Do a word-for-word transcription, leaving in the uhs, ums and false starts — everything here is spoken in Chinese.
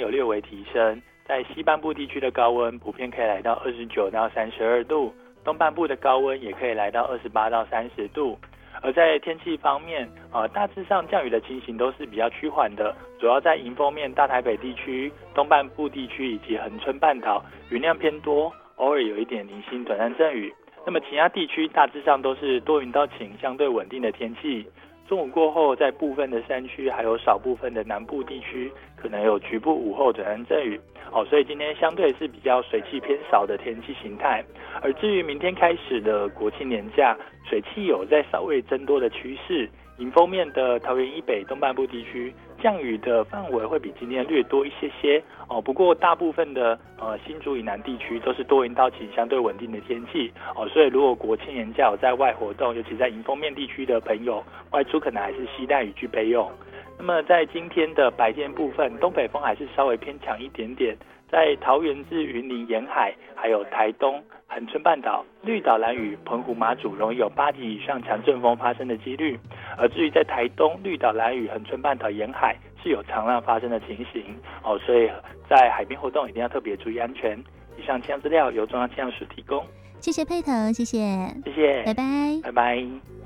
有略微提升，在西半部地区的高温普遍可以来到二十九到三十二度，东半部的高温也可以来到二十八到三十度。而在天气方面，呃，大致上降雨的情形都是比较趋缓的，主要在迎风面大台北地区、东半部地区以及恒春半岛，云量偏多，偶尔有一点零星短暂阵雨。那么其他地区大致上都是多云到晴，相对稳定的天气。中午过后，在部分的山区还有少部分的南部地区，可能有局部午后短暂阵雨。哦，所以今天相对是比较水汽偏少的天气形态。而至于明天开始的国庆年假，水汽有在稍微增多的趋势。迎风面的桃园以北东半部地区，降雨的范围会比今天略多一些些哦。不过大部分的呃新竹以南地区都是多云到晴，相对稳定的天气哦。所以如果国庆年假有在外活动，尤其在迎风面地区的朋友，外出可能还是携带雨具备用。那么在今天的白天部分，东北风还是稍微偏强一点点，在桃园至云林沿海，还有台东、恒春半岛、绿岛、兰屿、澎湖、马祖容易有八级以上强阵风发生的几率。而至于在台东、绿岛、兰屿、恒春半岛沿海是有长浪发生的情形哦，所以在海边活动一定要特别注意安全。以上气象资料由中央气象署提供。 谢谢佩腾，谢谢， 谢谢， 拜拜， 拜拜。